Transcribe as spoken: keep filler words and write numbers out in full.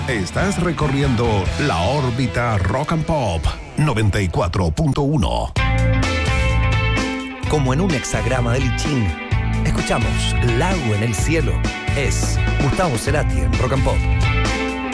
Estás recorriendo la órbita Rock and Pop noventa y cuatro punto uno. Como en un hexagrama de Lichín, escuchamos Lago en el cielo. Es Gustavo Cerati en Rock and Pop.